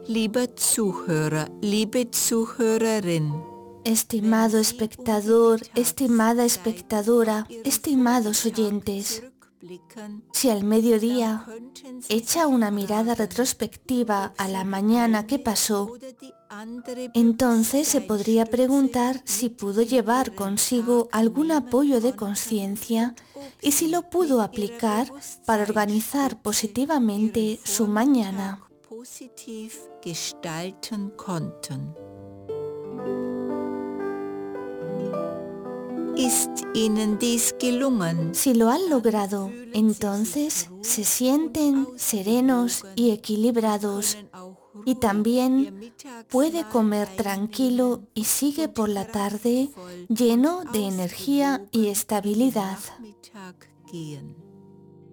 Lieber Zuhörer, liebe Zuhörerin. Estimado espectador, estimada espectadora, estimados oyentes, si al mediodía echa una mirada retrospectiva a la mañana que pasó, entonces se podría preguntar si pudo llevar consigo algún apoyo de conciencia y si lo pudo aplicar para organizar positivamente su mañana. Si lo han logrado, entonces se sienten serenos y equilibrados y también puede comer tranquilo y sigue por la tarde lleno de energía y estabilidad.